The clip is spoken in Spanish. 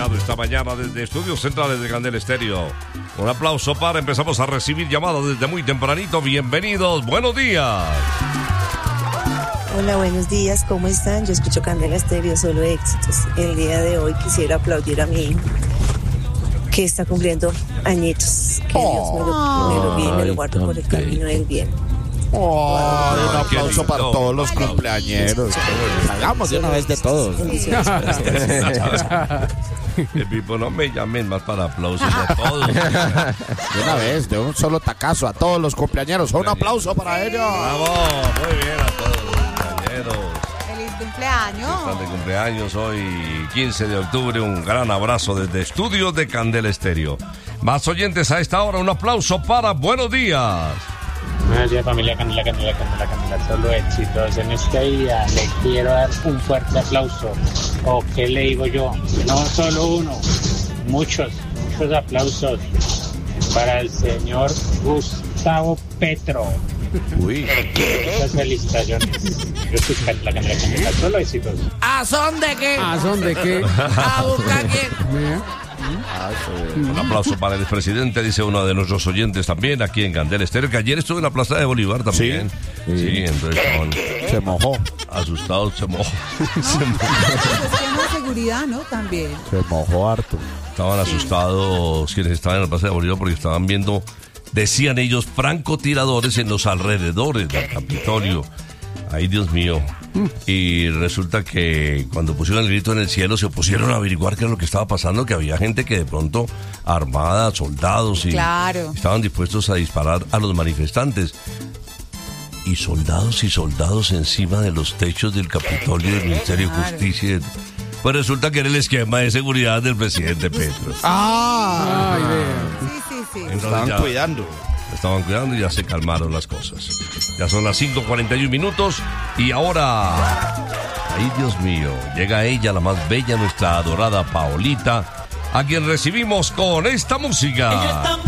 llegado esta mañana desde Estudios Centrales de Candela Estéreo. Un aplauso para, empezamos a recibir llamadas desde muy tempranito. Bienvenidos, buenos días. Hola, buenos días, ¿cómo están? Yo escucho Candela Estéreo, solo éxitos. El día de hoy quisiera aplaudir a mi hijo, que está cumpliendo añitos. Que Dios me lo guíe y me lo guarde por el camino del bien. Un aplauso para todos los cumpleañeros. Hagamos de una vez de todos. El Pipo, no me llamen más para aplausos a todos. De una vez, de un solo tacazo a todos los cumpleañeros. Un aplauso para ellos. Bravo, muy bien a todos los cumpleañeros. ¡Feliz cumpleaños! Están de cumpleaños hoy, 15 de octubre. Un gran abrazo desde Estudios de Candela Estéreo. Más oyentes a esta hora, un aplauso para buenos días. Buenos días, familia Candela, solo éxitos. En este día le quiero dar un fuerte aplauso. ¿O qué le digo yo? No solo uno, muchos aplausos para el señor Gustavo Petro. Uy. Muchas felicitaciones. Yo soy Candela, solo éxitos. ¿A son de qué? ¿A son de qué? ¿A buscar quién? Un aplauso para el expresidente, dice uno de nuestros oyentes también, aquí en Candela Estéreo, que ayer estuvo en la Plaza de Bolívar también. Sí, entonces se mojó. Asustados, se mojó. Tema de seguridad, ¿no? También. Se mojó harto. Estaban asustados quienes estaban en la Plaza de Bolívar porque estaban viendo, decían ellos, francotiradores en los alrededores del Capitolio. Ay, Dios mío. Y resulta que cuando pusieron el grito en el cielo se pusieron a averiguar qué era lo que estaba pasando, que había gente que de pronto armada, soldados, y estaban dispuestos a disparar a los manifestantes. Y soldados encima de los techos del Capitolio del Ministerio de Justicia. Pues resulta que era el esquema de seguridad del presidente Petro. Sí. Estaban cuidando. Estaban cuidando y ya se calmaron las cosas. Ya son las 5:41 minutos y ahora, ay Dios mío, llega ella, la más bella, nuestra adorada Paolita, a quien recibimos con esta música.